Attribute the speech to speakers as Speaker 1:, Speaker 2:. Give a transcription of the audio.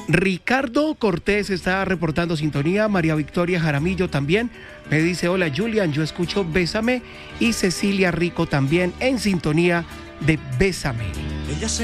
Speaker 1: Ricardo Cortés está reportando sintonía. María Victoria Jaramillo también me dice: hola Julian, yo escucho Bésame. Y Cecilia Rico también en sintonía de Bésame.